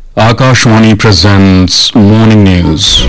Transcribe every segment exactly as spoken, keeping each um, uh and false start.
Akashwani presents Morning News.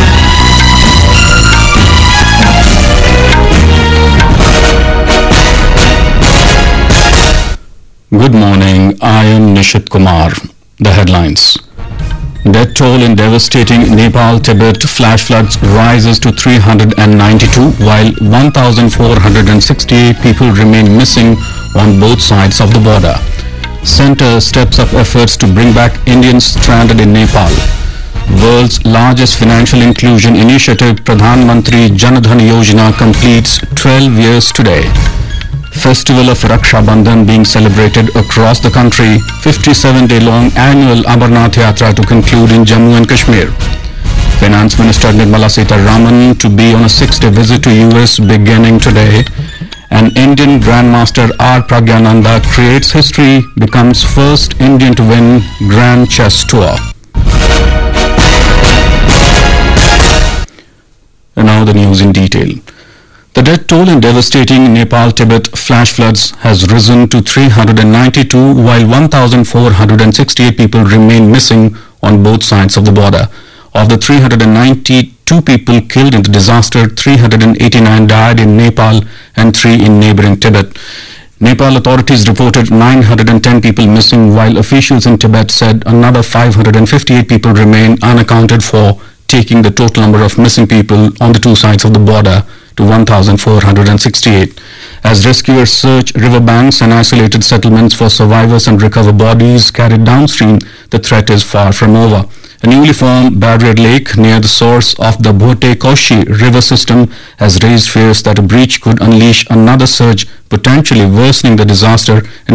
Good morning, I am Nishit Kumar. The headlines. Death toll in devastating Nepal-Tibet flash floods rises to three hundred ninety-two, while one thousand four hundred sixty-eight people remain missing on both sides of the border. Centre steps up efforts to bring back Indians stranded in Nepal. World's largest financial inclusion initiative, Pradhan Mantri Jan Dhan Yojana, completes twelve years today. Festival of Raksha Bandhan being celebrated across the country. fifty-seven day long annual Amarnath Yatra to conclude in Jammu and Kashmir. Finance Minister Nirmala Sitharaman to be on a six-day visit to U S beginning today. And Indian Grandmaster R. Pragyananda creates history, becomes first Indian to win Grand Chess Tour. And now the news in detail. The death toll in devastating Nepal-Tibet flash floods has risen to three hundred ninety-two, while one thousand four hundred sixty-eight people remain missing on both sides of the border. Of the three hundred ninety-two people killed in the disaster, three hundred eighty-nine died in Nepal and three in neighboring Tibet. Nepal authorities reported nine hundred ten people missing, while officials in Tibet said another five hundred fifty-eight people remain unaccounted for, taking the total number of missing people on the two sides of the border to one thousand four hundred sixty-eight. As rescuers search riverbanks and isolated settlements for survivors and recover bodies carried downstream, the threat is far from over. A newly formed barrier lake near the source of the Bhote Kaushi river system has raised fears that a breach could unleash another surge, potentially worsening the disaster and